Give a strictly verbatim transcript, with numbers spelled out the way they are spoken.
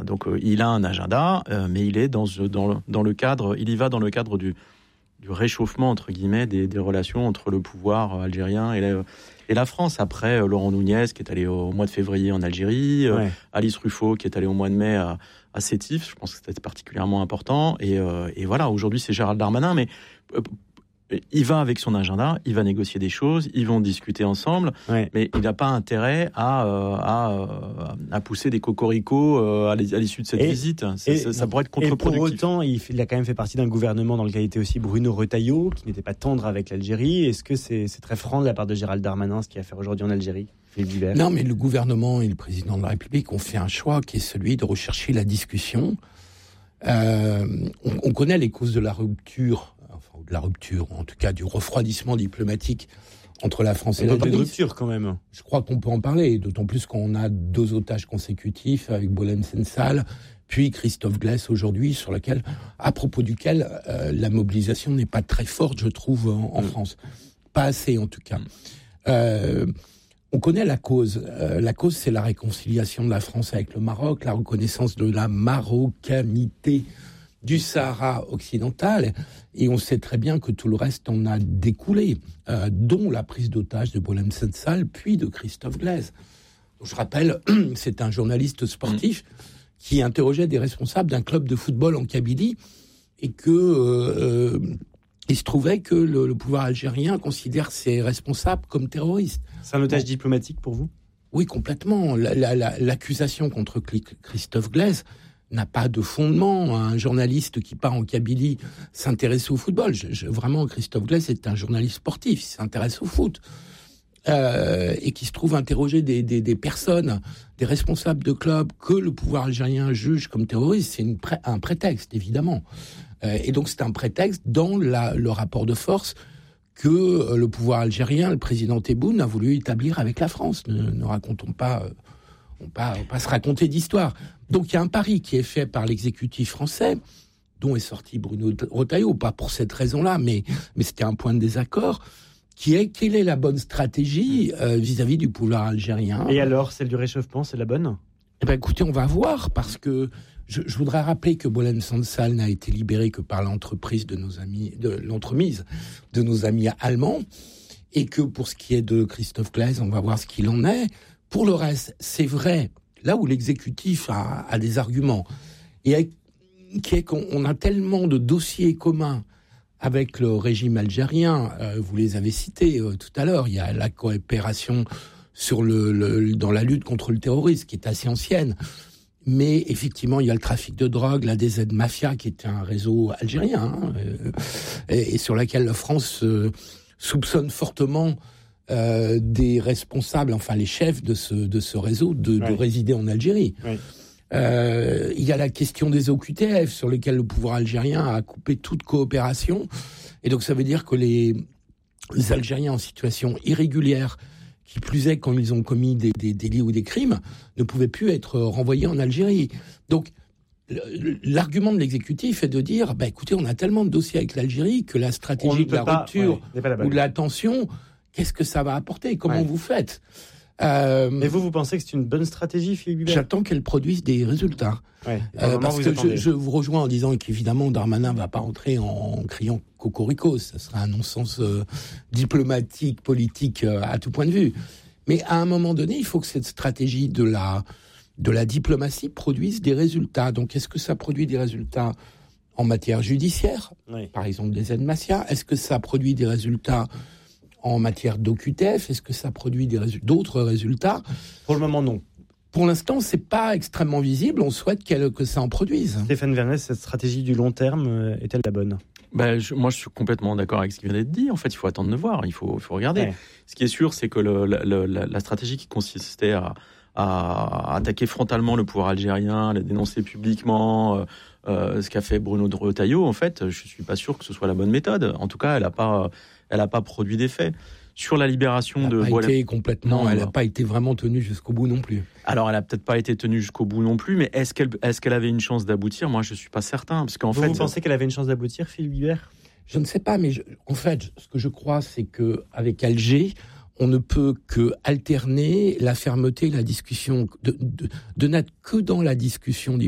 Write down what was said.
donc euh, il a un agenda, euh, mais il est dans, dans, dans le cadre, il y va dans le cadre du, du réchauffement entre guillemets des, des relations entre le pouvoir algérien et la, et la France. Après, euh, Laurent Nunez qui est allé au mois de février en Algérie, euh, ouais. Alice Ruffo qui est allé au mois de mai à, à Sétif. Je pense que c'était particulièrement important. Et, euh, et voilà, aujourd'hui c'est Gérald Darmanin, mais euh, il va avec son agenda, il va négocier des choses, ils vont discuter ensemble, ouais. mais il n'a pas intérêt à, euh, à, à pousser des cocoricots euh, à l'issue de cette et, visite. Et, ça, ça pourrait être contre-productif. Et pour autant, il, il a quand même fait partie d'un gouvernement dans lequel était aussi Bruno Retailleau, qui n'était pas tendre avec l'Algérie. Est-ce que c'est, c'est très franc de la part de Gérald Darmanin, ce qu'il a fait aujourd'hui en Algérie ? Non, mais le gouvernement et le président de la République ont fait un choix qui est celui de rechercher la discussion. Euh, on, on connaît les causes de la rupture, enfin de la rupture, en tout cas du refroidissement diplomatique entre la France et la l'Algérie. Il y a une rupture quand même. Je crois qu'on peut en parler, d'autant plus qu'on a deux otages consécutifs avec Boualem Sansal, puis Christophe Glaise aujourd'hui, sur lequel, à propos duquel euh, la mobilisation n'est pas très forte, je trouve, en, en mmh. France. Pas assez, en tout cas. Mmh. Euh, On connaît la cause. Euh, la cause, c'est la réconciliation de la France avec le Maroc, la reconnaissance de la marocanité du Sahara occidental. Et on sait très bien que tout le reste en a découlé, euh, dont la prise d'otage de Boualem Sansal, puis de Christophe Glaise. Je rappelle, c'est un journaliste sportif mmh. qui interrogeait des responsables d'un club de football en Kabylie et que... Euh, euh, il se trouvait que le, le pouvoir algérien considère ses responsables comme terroristes. C'est un otage bon. diplomatique pour vous ? Oui, complètement. La, la, la, l'accusation contre Christophe Glaise n'a pas de fondement. Un journaliste qui part en Kabylie s'intéresse au football. Je, je, vraiment, Christophe Glaise est un journaliste sportif, il s'intéresse au foot. Euh, et qui se trouve interroger des, des, des personnes, des responsables de clubs que le pouvoir algérien juge comme terroristes, c'est une pré- un prétexte, évidemment. Euh, et donc c'est un prétexte dans la, le rapport de force que euh, le pouvoir algérien, le président Tebboune, a voulu établir avec la France. Ne, ne racontons pas, euh, on ne va pas se raconter d'histoire. Donc il y a un pari qui est fait par l'exécutif français, dont est sorti Bruno Retailleau, pas pour cette raison-là, mais, mais c'était un point de désaccord, qui est quelle est la bonne stratégie euh, vis-à-vis du pouvoir algérien. Et alors, celle du réchauffement, c'est la bonne ? Eh ben, écoutez, on va voir, parce que je, je voudrais rappeler que Boualem Sansal n'a été libéré que par l'entreprise de nos amis, de l'entremise de nos amis allemands, et que pour ce qui est de Christophe Glaise, on va voir ce qu'il en est. Pour le reste, c'est vrai, là où l'exécutif a, a des arguments, et qui est qu'on on a tellement de dossiers communs avec le régime algérien, euh, vous les avez cités euh, tout à l'heure, il y a la coopération sur le, le, dans la lutte contre le terrorisme, qui est assez ancienne. Mais effectivement, il y a le trafic de drogue, la D Z Mafia, qui est un réseau algérien, hein, euh, et, et sur laquelle la France euh, soupçonne fortement euh, des responsables, enfin les chefs de ce, de ce réseau, de, ouais. de résider en Algérie. Ouais. Euh, il y a la question des O Q T F, sur lesquels le pouvoir algérien a coupé toute coopération. Et donc ça veut dire que les, les Algériens en situation irrégulière, qui plus est quand ils ont commis des, des, des délits ou des crimes, ne pouvaient plus être renvoyés en Algérie. Donc l'argument de l'exécutif est de dire, bah, écoutez, on a tellement de dossiers avec l'Algérie que la stratégie de la pas, rupture ouais, ou de la tension, qu'est-ce que ça va apporter ? Comment ouais. vous faites ? Euh, Et vous, vous pensez que c'est une bonne stratégie, Philippe Guibert ? J'attends qu'elle produise des résultats. Ouais. Euh, parce que je, je vous rejoins en disant qu'évidemment, Darmanin ne va pas rentrer en, en criant cocorico. Ça serait un non-sens euh, diplomatique, politique, euh, à tout point de vue. Mais à un moment donné, il faut que cette stratégie de la, de la diplomatie produise des résultats. Donc, est-ce que ça produit des résultats en matière judiciaire ? Oui. Par exemple, des aides Massia. Est-ce que ça produit des résultats en matière d'O Q T F, est-ce que ça produit des résu- d'autres résultats ? Pour le moment, non. Pour l'instant, c'est pas extrêmement visible. On souhaite qu'elle, que ça en produise. Stéphane Vernès, cette stratégie du long terme est-elle la bonne ? Ben, je, moi, je suis complètement d'accord avec ce qui vient d'être dit. En fait, il faut attendre de voir. Il faut, il faut regarder. Ouais. Ce qui est sûr, c'est que le, le, la, la stratégie qui consistait à, à attaquer frontalement le pouvoir algérien, à le dénoncer publiquement, euh, ce qu'a fait Bruno Retailleau, en fait, je suis pas sûr que ce soit la bonne méthode. En tout cas, elle a pas. Elle n'a pas produit d'effet. Sur la libération elle de... Elle n'a pas été complètement... Non, elle n'a pas été vraiment tenue jusqu'au bout non plus. Alors, elle n'a peut-être pas été tenue jusqu'au bout non plus, mais est-ce qu'elle, est-ce qu'elle avait une chance d'aboutir ? Moi, je ne suis pas certain. Parce qu'en vous, fait, vous pensez qu'elle avait une chance d'aboutir, Philippe Guibert ? Je ne sais pas, mais je, en fait, ce que je crois, c'est qu'avec Alger, on ne peut que alterner la fermeté, la discussion, de, de, de n'être que dans la discussion